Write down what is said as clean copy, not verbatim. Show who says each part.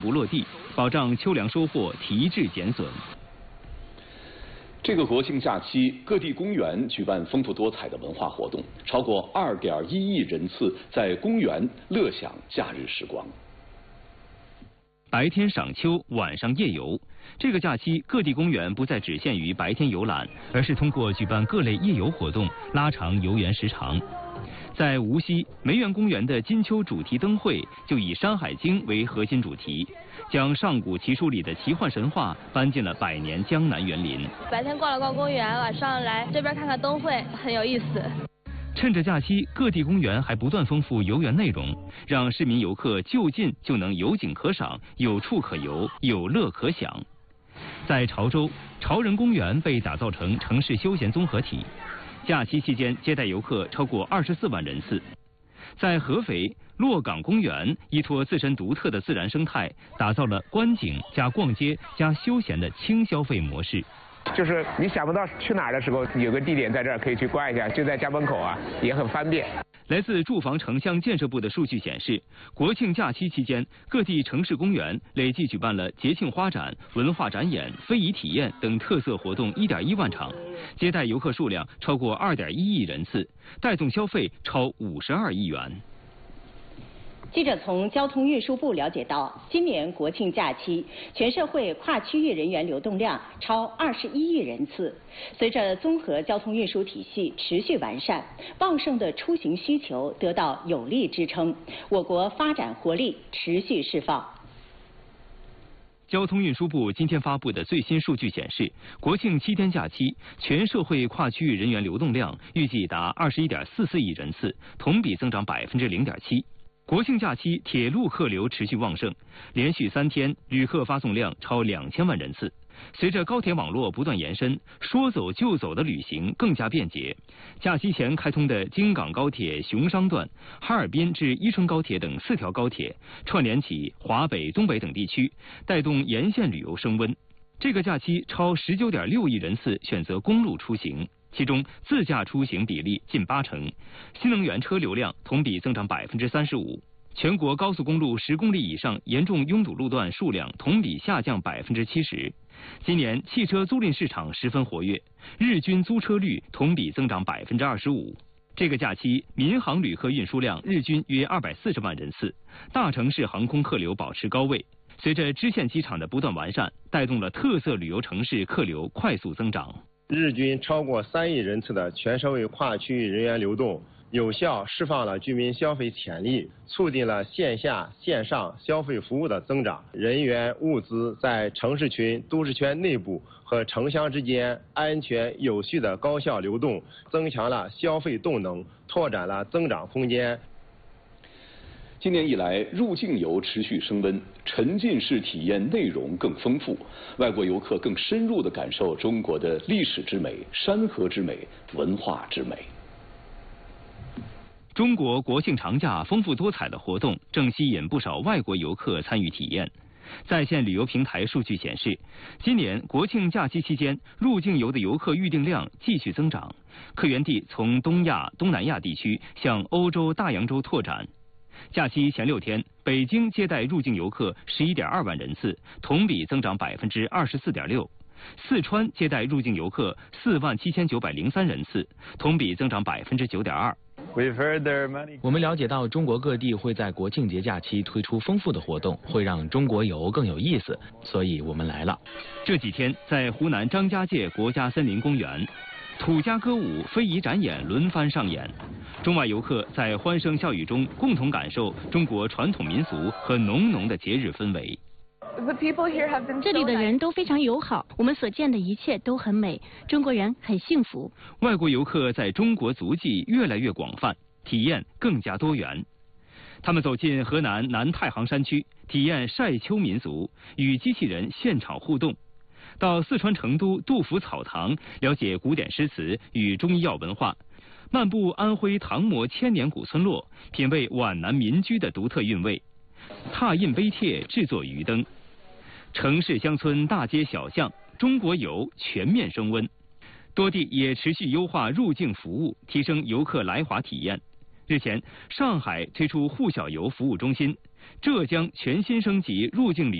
Speaker 1: 不落地，保障秋粮收获提质减损。
Speaker 2: 这个国庆假期，各地公园举办丰富多彩的文化活动，超过2.1亿人次在公园乐享假日时光。
Speaker 1: 白天赏秋，晚上夜游。这个假期，各地公园不再只限于白天游览，而是通过举办各类夜游活动，拉长游园时长。在无锡梅园公园的金秋主题灯会就以《山海经》为核心主题，将上古奇书里的奇幻神话搬进了百年江南园林。
Speaker 3: 白天逛了逛公园，晚上来这边看看灯会，很有意思。
Speaker 1: 趁着假期，各地公园还不断丰富游园内容，让市民游客就近就能有景可赏，有处可游，有乐可享。在潮州，潮人公园被打造成城市休闲综合体，假期期间接待游客超过24万人次。在合肥，洛港公园依托自身独特的自然生态，打造了观景加逛街加休闲的轻消费模式。
Speaker 4: 就是你想不到去哪儿的时候，有个地点在这儿可以去逛一下，就在家门口啊，也很方便。
Speaker 1: 来自住房城乡建设部的数据显示，国庆假期期间，各地城市公园累计举办了节庆花展、文化展演、非遗体验等特色活动1.1万场，接待游客数量超过2.1亿人次，带动消费超52亿元。
Speaker 5: 记者从交通运输部了解到，今年国庆假期，全社会跨区域人员流动量超21亿人次。随着综合交通运输体系持续完善，旺盛的出行需求得到有力支撑，我国发展活力持续释放。
Speaker 1: 交通运输部今天发布的最新数据显示，国庆7天假期，全社会跨区域人员流动量预计达21.44亿人次，同比增长0.7%。国庆假期铁路客流持续旺盛，连续3天旅客发送量超2000万人次。随着高铁网络不断延伸，说走就走的旅行更加便捷。假期前开通的京港高铁熊商段、哈尔滨至伊春高铁等4条高铁，串联起华北、东北等地区，带动沿线旅游升温。这个假期超19.6亿人次选择公路出行。其中自驾出行比例近80%，新能源车流量同比增长35%，全国高速公路10公里以上严重拥堵路段数量同比下降70%。今年汽车租赁市场十分活跃，日均租车率同比增长25%。这个假期，民航旅客运输量日均约240万人次，大城市航空客流保持高位。随着支线机场的不断完善，带动了特色旅游城市客流快速增长。
Speaker 6: 日均超过3亿人次的全社会跨区域人员流动，有效释放了居民消费潜力，促进了线下线上消费服务的增长，人员物资在城市群、都市圈内部和城乡之间安全有序的高效流动，增强了消费动能，拓展了增长空间。
Speaker 2: 今年以来，入境游持续升温，沉浸式体验内容更丰富，外国游客更深入地感受中国的历史之美、山河之美、文化之美。
Speaker 1: 中国国庆长假丰富多彩的活动正吸引不少外国游客参与体验。在线旅游平台数据显示，今年国庆假期期间，入境游的游客预订量继续增长，客源地从东亚、东南亚地区向欧洲、大洋洲拓展。假期前6天，北京接待入境游客11.2万人次，同比增长24.6%；四川接待入境游客47903人次，同比增长9.2%。
Speaker 7: 我们了解到，中国各地会在国庆节假期推出丰富的活动，会让中国游更有意思，所以我们来了。
Speaker 1: 这几天，在湖南张家界国家森林公园，土家歌舞、非遗展演轮番上演，中外游客在欢声笑语中共同感受中国传统民俗和浓浓的节日氛围。
Speaker 8: 这里的人都非常友好，我们所见的一切都很美，中国人很幸福。
Speaker 1: 外国游客在中国足迹越来越广泛，体验更加多元。他们走进河南南太行山区，体验晒秋民俗，与机器人现场互动；到四川成都杜甫草堂，了解古典诗词与中医药文化；漫步安徽唐磨千年古村落，品味皖南民居的独特韵味；拓印碑帖，制作鱼灯。城市乡村大街小巷，中国游全面升温。多地也持续优化入境服务，提升游客来华体验。日前，上海推出沪小游服务中心， 浙江全新升级入境旅